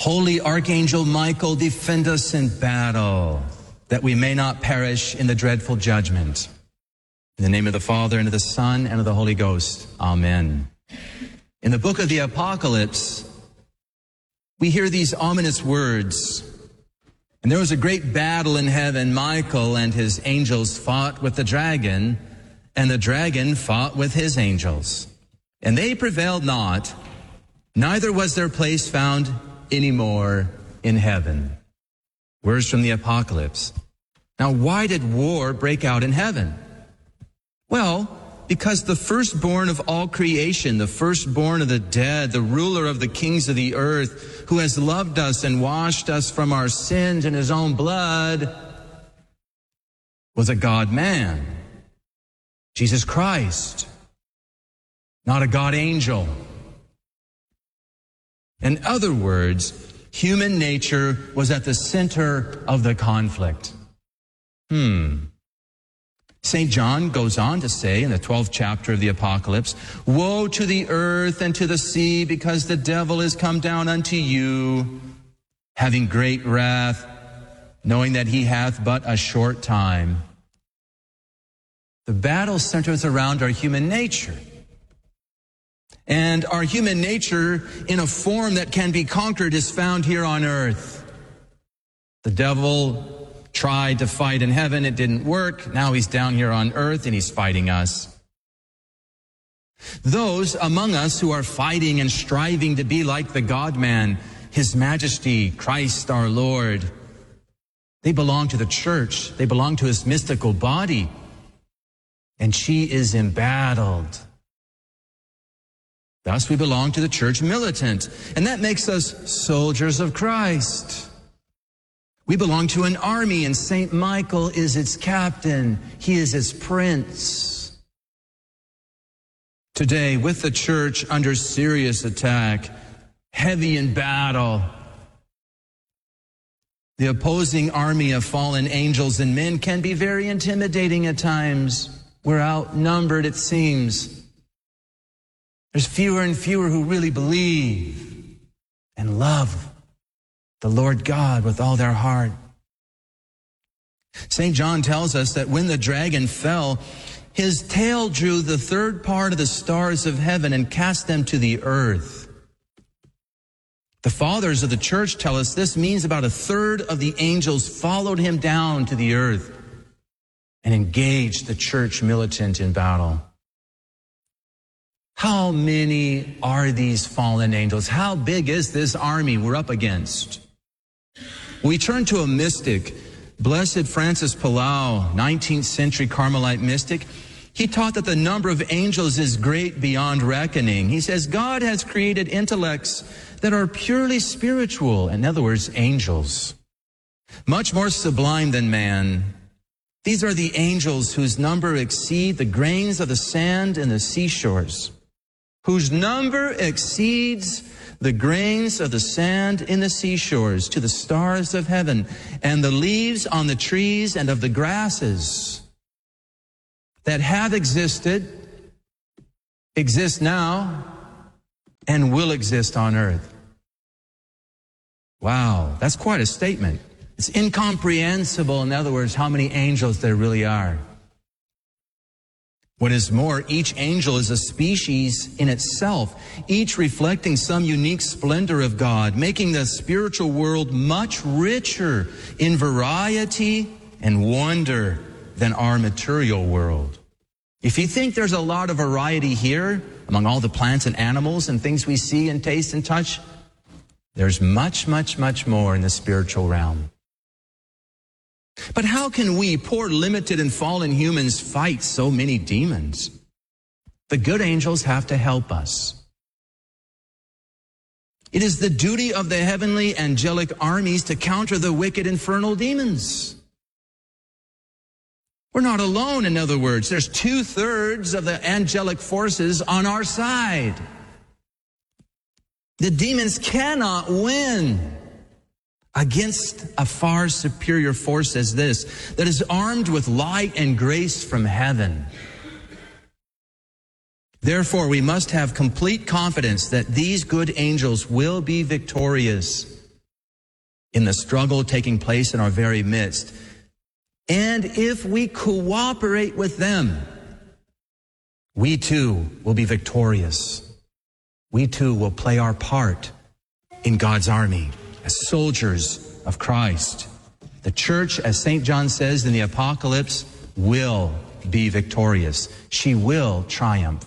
Holy Archangel Michael, defend us in battle, that we may not perish in the dreadful judgment. In the name of the Father, and of the Son, and of the Holy Ghost. Amen. In the book of the Apocalypse, we hear these ominous words. And there was a great battle in heaven. Michael and his angels fought with the dragon, and the dragon fought with his angels. And they prevailed not, neither was their place found any more in heaven. Words from the Apocalypse. Now, why did war break out in heaven? Well, because the firstborn of all creation, the firstborn of the dead, the ruler of the kings of the earth, who has loved us and washed us from our sins in his own blood, was a God-man, Jesus Christ, not a God angel. In other words, human nature was at the center of the conflict. St. John goes on to say in the 12th chapter of the Apocalypse, "Woe to the earth and to the sea, because the devil is come down unto you, having great wrath, knowing that he hath but a short time." The battle centers around our human nature. And our human nature, in a form that can be conquered, is found here on earth. The devil tried to fight in heaven. It didn't work. Now he's down here on earth and he's fighting us. Those among us who are fighting and striving to be like the God-man, His Majesty, Christ our Lord, they belong to the church. They belong to His mystical body. And she is embattled. Thus we belong to the church militant. And that makes us soldiers of Christ. We belong to an army, and St. Michael is its captain. He is its prince. Today, with the church under serious attack, heavy in battle, the opposing army of fallen angels and men can be very intimidating at times. We're outnumbered, it seems. There's fewer and fewer who really believe and love the Lord God with all their heart. St. John tells us that when the dragon fell, his tail drew the third part of the stars of heaven and cast them to the earth. The fathers of the church tell us this means about a third of the angels followed him down to the earth and engaged the church militant in battle. How many are these fallen angels? How big is this army we're up against? We turn to a mystic, Blessed Francis Palau, 19th century Carmelite mystic. He taught that the number of angels is great beyond reckoning. He says God has created intellects that are purely spiritual, in other words, angels, much more sublime than man. These are the angels whose number exceed the grains of the sand in the seashores, whose number exceeds the grains of the sand in the seashores, to the stars of heaven, and the leaves on the trees and of the grasses that have existed, exist now, and will exist on earth. Wow, that's quite a statement. It's incomprehensible, in other words, how many angels there really are. What is more, each angel is a species in itself, each reflecting some unique splendor of God, making the spiritual world much richer in variety and wonder than our material world. If you think there's a lot of variety here among all the plants and animals and things we see and taste and touch, there's much, much, much more in the spiritual realm. But how can we, poor, limited, and fallen humans, fight so many demons? The good angels have to help us. It is the duty of the heavenly angelic armies to counter the wicked infernal demons. We're not alone, in other words. There's 2/3 of the angelic forces on our side. The demons cannot win against a far superior force as this, that is armed with light and grace from heaven. Therefore, we must have complete confidence that these good angels will be victorious in the struggle taking place in our very midst. And if we cooperate with them, we too will be victorious. We too will play our part in God's army as soldiers of Christ. The church, as St. John says in the Apocalypse, will be victorious. She will triumph.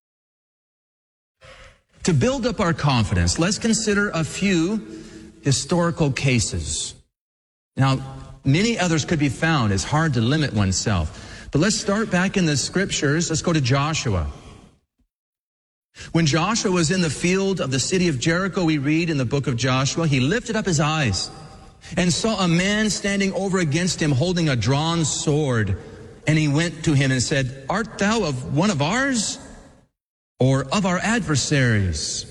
To build up our confidence, let's consider a few historical cases. Now, many others could be found. It's hard to limit oneself. But let's start back in the scriptures. Let's go to Joshua. When Joshua was in the field of the city of Jericho, we read in the book of Joshua, he lifted up his eyes and saw a man standing over against him holding a drawn sword. And he went to him and said, "Art thou of one of ours, or of our adversaries?"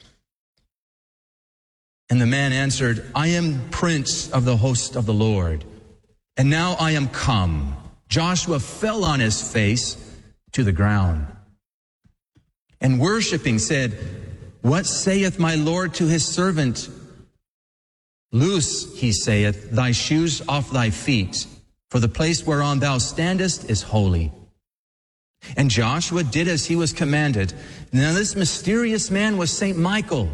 And the man answered, "I am prince of the host of the Lord, and now I am come." Joshua fell on his face to the ground, and worshiping said, "What saith my Lord to his servant? Loose, he saith, thy shoes off thy feet, for the place whereon thou standest is holy." And Joshua did as he was commanded. Now this mysterious man was St. Michael.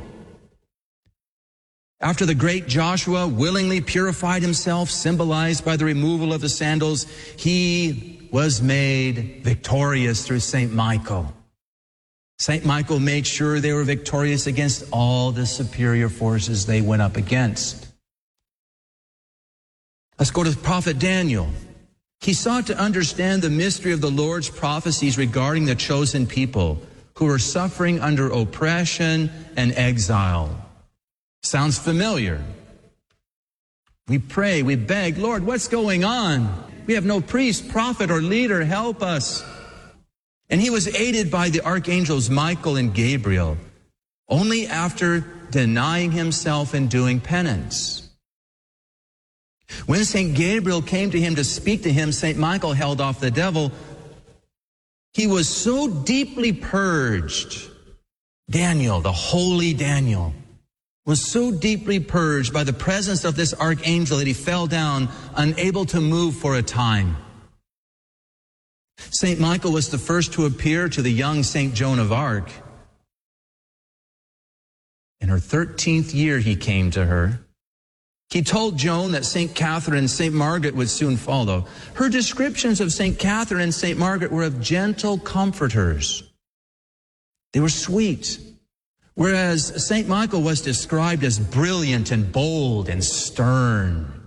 After the great Joshua willingly purified himself, symbolized by the removal of the sandals, he was made victorious through St. Michael. St. Michael made sure they were victorious against all the superior forces they went up against. Let's go to the prophet Daniel. He sought to understand the mystery of the Lord's prophecies regarding the chosen people who were suffering under oppression and exile. Sounds familiar. We pray, we beg, "Lord, what's going on? We have no priest, prophet, or leader. Help us." And he was aided by the archangels Michael and Gabriel, only after denying himself and doing penance. When St. Gabriel came to him to speak to him, St. Michael held off the devil. He was so deeply purged. Daniel, the holy Daniel, was so deeply purged by the presence of this archangel that he fell down, unable to move for a time. St. Michael was the first to appear to the young St. Joan of Arc. In her 13th year, he came to her. He told Joan that St. Catherine and St. Margaret would soon follow. Her descriptions of St. Catherine and St. Margaret were of gentle comforters. They were sweet, whereas St. Michael was described as brilliant and bold and stern.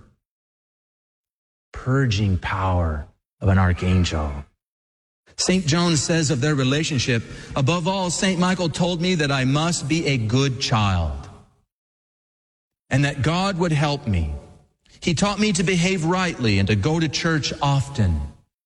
Purging power of an archangel. St. Joan says of their relationship, "Above all, St. Michael told me that I must be a good child, and that God would help me. He taught me to behave rightly and to go to church often."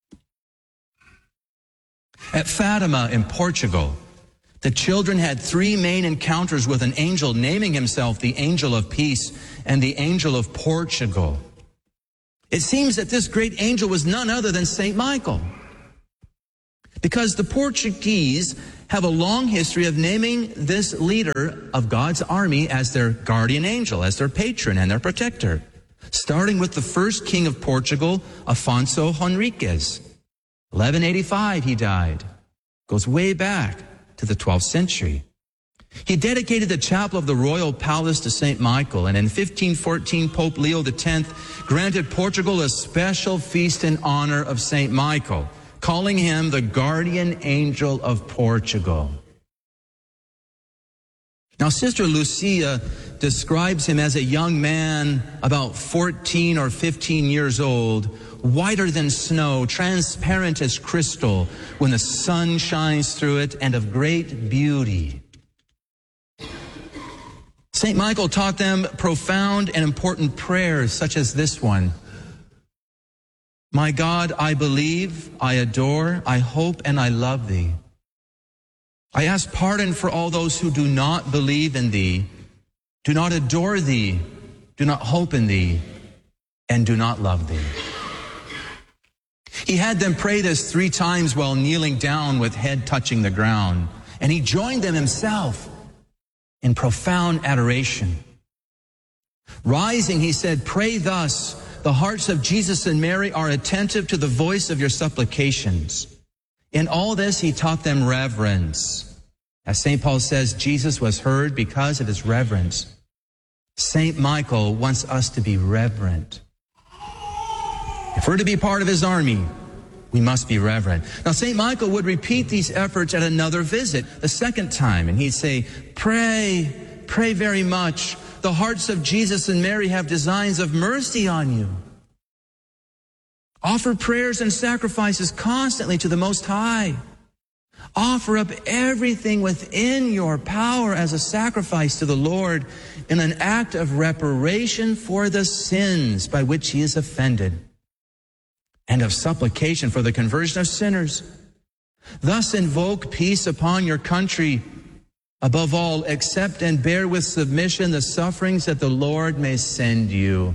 At Fatima in Portugal, the children had 3 main encounters with an angel, naming himself the Angel of Peace and the Angel of Portugal. It seems that this great angel was none other than St. Michael, because the Portuguese have a long history of naming this leader of God's army as their guardian angel, as their patron and their protector, starting with the first king of Portugal, Afonso Henriques. 1185 he died. Goes way back to the 12th century. He dedicated the chapel of the royal palace to St. Michael, and in 1514 Pope Leo X granted Portugal a special feast in honor of St. Michael, calling him the guardian angel of Portugal. Now, Sister Lucia describes him as a young man about 14 or 15 years old, whiter than snow, transparent as crystal when the sun shines through it, and of great beauty. St. Michael taught them profound and important prayers such as this one. "My God, I believe, I adore, I hope, and I love thee. I ask pardon for all those who do not believe in thee, do not adore thee, do not hope in thee, and do not love thee." He had them pray this 3 times while kneeling down with head touching the ground, and he joined them himself in profound adoration. Rising, he said, "Pray thus. The hearts of Jesus and Mary are attentive to the voice of your supplications." In all this, he taught them reverence. As St. Paul says, Jesus was heard because of his reverence. St. Michael wants us to be reverent. If we're to be part of his army, we must be reverent. Now, St. Michael would repeat these efforts at another visit, the second time, and he'd say, "Pray, pray very much. The hearts of Jesus and Mary have designs of mercy on you. Offer prayers and sacrifices constantly to the Most High. Offer up everything within your power as a sacrifice to the Lord in an act of reparation for the sins by which he is offended, and of supplication for the conversion of sinners. Thus invoke peace upon your country. Above all, accept and bear with submission the sufferings that the Lord may send you."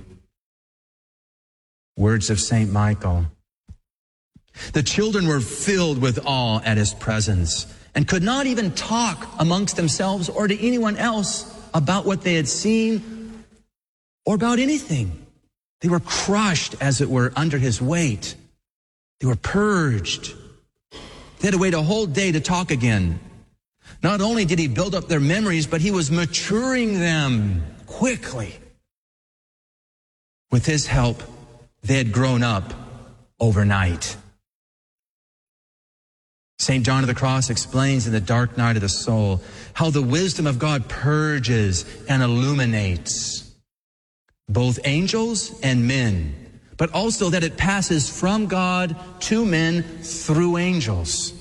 Words of St. Michael. The children were filled with awe at his presence and could not even talk amongst themselves or to anyone else about what they had seen or about anything. They were crushed, as it were, under his weight. They were purged. They had to wait a whole day to talk again. Not only did he build up their memories, but he was maturing them quickly. With his help, they had grown up overnight. St. John of the Cross explains in the dark night of the soul how the wisdom of God purges and illuminates both angels and men, but also that it passes from God to men through angels.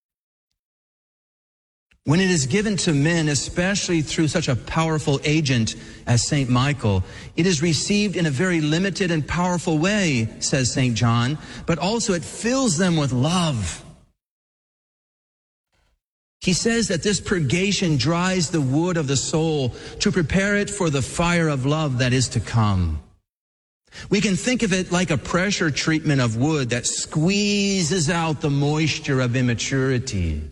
When it is given to men, especially through such a powerful agent as St. Michael, it is received in a very limited and powerful way, says St. John, but also it fills them with love. He says that this purgation dries the wood of the soul to prepare it for the fire of love that is to come. We can think of it like a pressure treatment of wood that squeezes out the moisture of immaturity.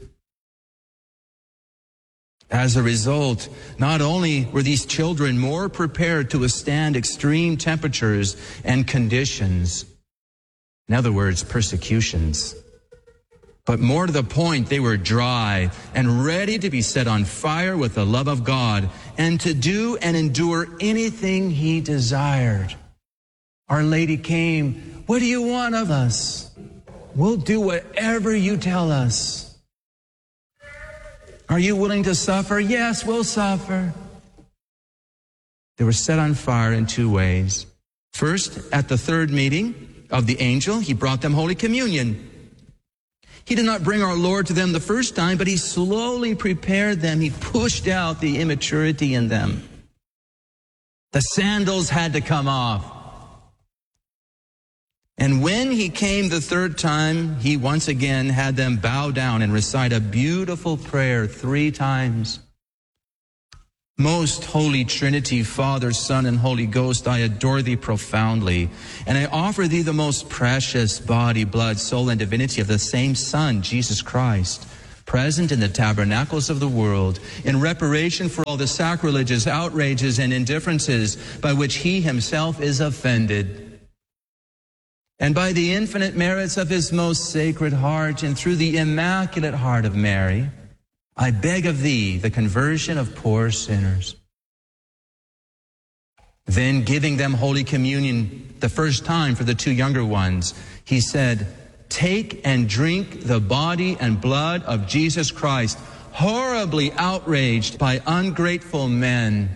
As a result, not only were these children more prepared to withstand extreme temperatures and conditions, in other words, persecutions, but more to the point, they were dry and ready to be set on fire with the love of God and to do and endure anything he desired. Our Lady came, "What do you want of us? We'll do whatever you tell us." "Are you willing to suffer?" "Yes, we'll suffer." They were set on fire in two ways. First, at the third meeting of the angel, he brought them Holy Communion. He did not bring our Lord to them the first time, but he slowly prepared them. He pushed out the immaturity in them. The sandals had to come off. And when he came the third time, he once again had them bow down and recite a beautiful prayer 3 times. Most Holy Trinity, Father, Son, and Holy Ghost, I adore thee profoundly, and I offer thee the most precious body, blood, soul, and divinity of the same Son, Jesus Christ, present in the tabernacles of the world, in reparation for all the sacrileges, outrages, and indifferences by which he himself is offended. And by the infinite merits of his most sacred heart, and through the immaculate heart of Mary, I beg of thee the conversion of poor sinners. Then, giving them Holy Communion the first time for the 2 younger ones, he said, "Take and drink the body and blood of Jesus Christ, horribly outraged by ungrateful men.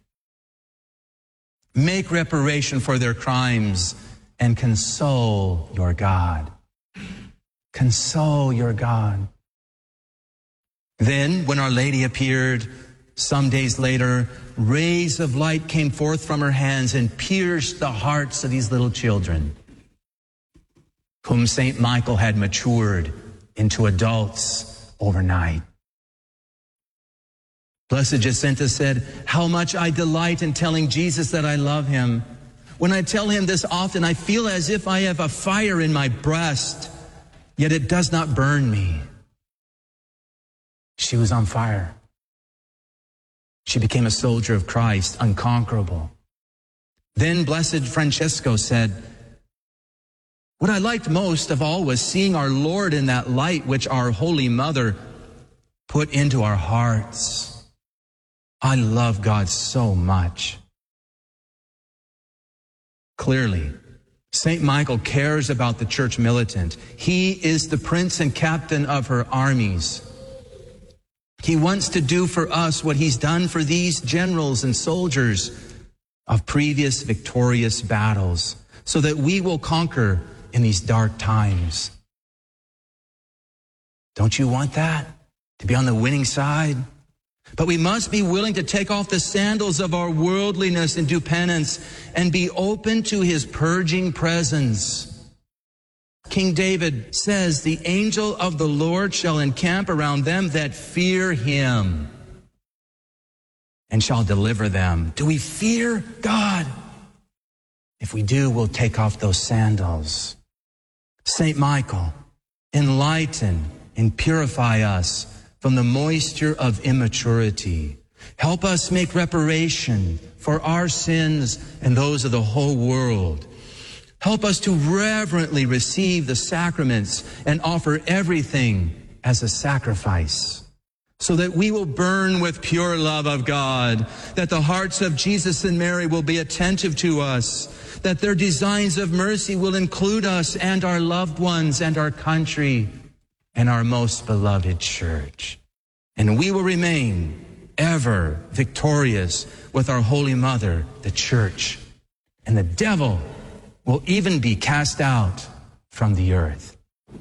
Make reparation for their crimes and console your God." Console your God. Then, when Our Lady appeared, some days later, rays of light came forth from her hands and pierced the hearts of these little children, whom St. Michael had matured into adults overnight. Blessed Jacinta said, "How much I delight in telling Jesus that I love him. When I tell him this often, I feel as if I have a fire in my breast, yet it does not burn me." She was on fire. She became a soldier of Christ, unconquerable. Then Blessed Francesco said, "What I liked most of all was seeing our Lord in that light which our Holy Mother put into our hearts. I love God so much." Clearly, St. Michael cares about the church militant. He is the prince and captain of her armies. He wants to do for us what he's done for these generals and soldiers of previous victorious battles, so that we will conquer in these dark times. Don't you want that? To be on the winning side? But we must be willing to take off the sandals of our worldliness and do penance and be open to his purging presence. King David says, "The angel of the Lord shall encamp around them that fear him and shall deliver them." Do we fear God? If we do, we'll take off those sandals. St. Michael, enlighten and purify us from the moisture of immaturity. Help us make reparation for our sins and those of the whole world. Help us to reverently receive the sacraments and offer everything as a sacrifice, so that we will burn with pure love of God, that the hearts of Jesus and Mary will be attentive to us, that their designs of mercy will include us and our loved ones and our country and our most beloved church. And we will remain ever victorious with our Holy Mother, the Church. And the devil will even be cast out from the earth.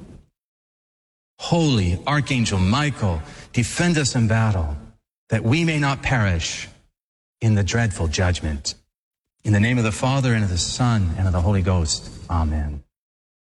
Holy Archangel Michael, defend us in battle, that we may not perish in the dreadful judgment. In the name of the Father, and of the Son, and of the Holy Ghost. Amen.